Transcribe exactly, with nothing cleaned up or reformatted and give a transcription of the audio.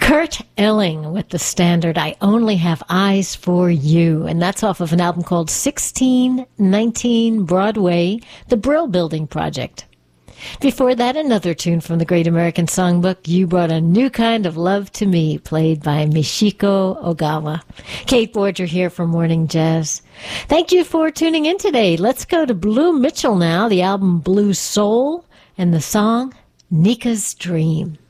Kurt Elling with the standard I Only Have Eyes for You, and that's off of an album called sixteen nineteen Broadway, The Brill Building Project. Before that, another tune from the Great American Songbook, You Brought a New Kind of Love to Me, played by Michiko Ogawa. Kate Borger here for Morning Jazz. Thank you for tuning in today. Let's go to Blue Mitchell now, the album Blue Soul, and the song Nika's Dream.